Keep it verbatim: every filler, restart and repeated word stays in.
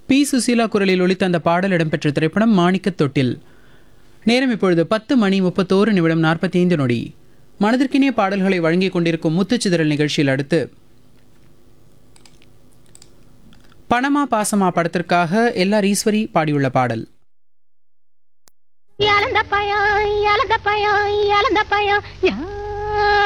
B Susheela குரலில் ஒலித்த அந்த பாடல் இடம்பெற்ற திரைப்படம் மாணிக்கத் தொட்டில். நேரம் இப்பொழுது பத்து மணி முப்பத்தோரு நிமிடம் நாற்பத்தி ஐந்து நொடி. மனதிற்கினிய பாடல்களை வழங்கிக் கொண்டிருக்கும் முத்துச்சிதறல் நிகழ்ச்சியில் அடுத்து பணமா பாசமா படத்திற்காக எல்ஆர் ஈஸ்வரி பாடியுள்ள பாடல். இழந்த பயம் இழந்த பயம் இழந்த பயம்